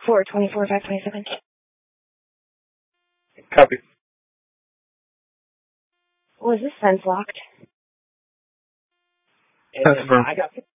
424, 527. Copy. Was this fence locked? That's I got